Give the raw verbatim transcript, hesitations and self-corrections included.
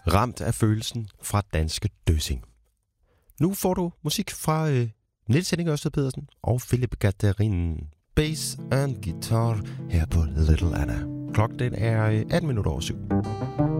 Ramt af følelsen fra Danske Døsing. Nu får du musik fra øh, Niels Henning Ørsted Pedersen og Philip Gattarin. Bass and guitar her på Little Anna. Klokken den er øh, atten minutter over syv.